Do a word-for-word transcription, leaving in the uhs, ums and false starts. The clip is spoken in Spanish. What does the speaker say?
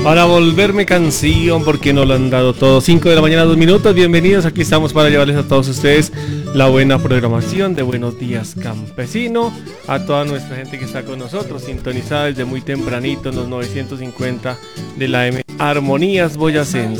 Para volverme canción, porque no lo han dado todo. cinco de la mañana, dos minutos. Bienvenidos, aquí estamos para llevarles a todos ustedes la buena programación de Buenos Días Campesino. A toda nuestra gente que está con nosotros, sintonizada desde muy tempranito en los novecientos cincuenta de la M. Armonías Boyacense.